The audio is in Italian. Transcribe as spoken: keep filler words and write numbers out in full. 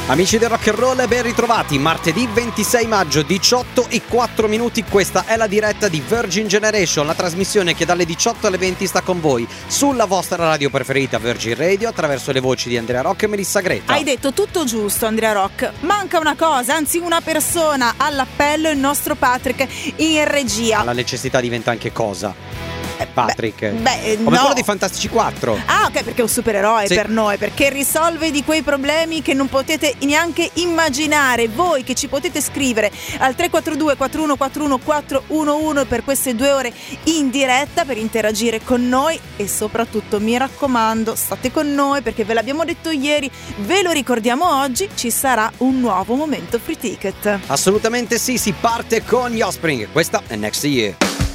Amici del rock and roll, ben ritrovati. Martedì ventisei maggio, diciotto e quattro minuti. Questa è la diretta di Virgin Generation, la trasmissione che dalle diciotto alle venti sta con voi sulla vostra radio preferita Virgin Radio, attraverso le voci di Andrea Rock e Melissa Greta. Hai detto tutto giusto, Andrea Rock. Manca una cosa, anzi una persona all'appello, il nostro Patrick in regia. La necessità diventa anche cosa? Patrick, beh, beh, come no. quello dei Fantastici quattro. Ah, ok, perché è un supereroe sì. per noi, perché risolve di quei problemi che non potete neanche immaginare. Voi che ci potete scrivere al tre quattro due quattro uno quattro uno quattro uno uno per queste due ore in diretta, per interagire con noi. E soprattutto, mi raccomando, state con noi, perché ve l'abbiamo detto ieri, ve lo ricordiamo oggi, ci sarà un nuovo momento free ticket. Assolutamente sì, si parte con gli Offspring. Questa è Next Year.